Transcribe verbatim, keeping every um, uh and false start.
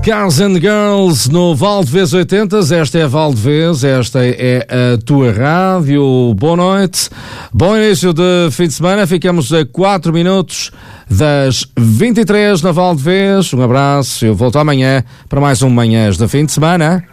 Cars and Girls no Valdevez oitenta, esta é a Valdevez, esta é a tua rádio. Boa noite, bom início de fim de semana, ficamos a quatro minutos das vinte e três na Valdevez. Um abraço, eu volto amanhã para mais um Manhãs de Fim de Semana.